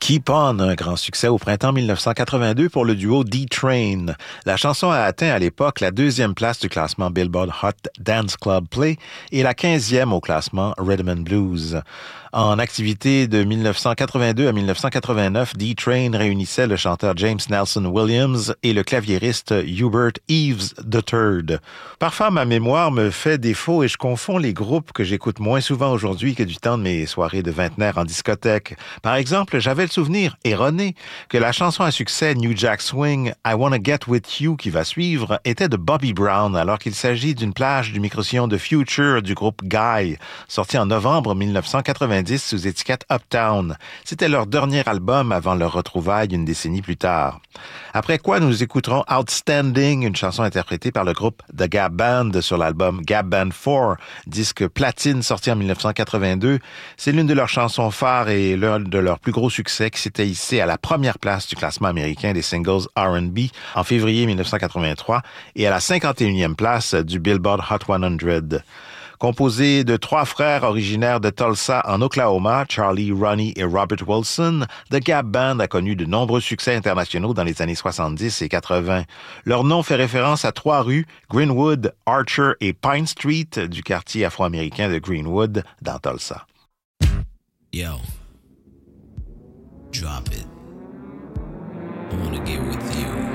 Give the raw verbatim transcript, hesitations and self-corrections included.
Keep On, un grand succès au printemps dix-neuf cent quatre-vingt-deux pour le duo D-Train. La chanson a atteint à l'époque la deuxième place du classement Billboard Hot Dance Club Play et la quinzième au classement Rhythm and Blues. En activité de dix-neuf cent quatre-vingt-deux à dix-neuf cent quatre-vingt-neuf, D-Train réunissait le chanteur James Nelson Williams et le claviériste Hubert Eaves the third. Parfois, ma mémoire me fait défaut et je confonds les groupes que j'écoute moins souvent aujourd'hui que du temps de mes soirées de vingtenaire en discothèque. Par exemple, j'avais le souvenir erroné que la chanson à succès New Jack Swing I Wanna Get With You qui va suivre était de Bobby Brown alors qu'il s'agit d'une plage du microsillon de Future du groupe Guy, sorti en novembre dix-neuf cent quatre-vingt-dix sous étiquette Uptown. C'était leur dernier album avant leur retrouvaille une décennie plus tard. Après quoi, nous écouterons Outstanding, une chanson interprétée par le groupe The Gap Band sur l'album Gap Band quatre, disque platine sorti en dix-neuf cent quatre-vingt-deux. C'est l'une de leurs chansons phares et l'un de leurs plus gros succès qui s'était hissé à la première place du classement américain des singles R and B en février dix-neuf cent quatre-vingt-trois et à la cinquante et unième place du Billboard Hot cent. Composé de trois frères originaires de Tulsa en Oklahoma, Charlie, Ronnie et Robert Wilson, The Gap Band a connu de nombreux succès internationaux dans les années soixante-dix et quatre-vingts. Leur nom fait référence à trois rues, Greenwood, Archer et Pine Street, du quartier afro-américain de Greenwood, dans Tulsa. Yo, drop it. I wanna get with you.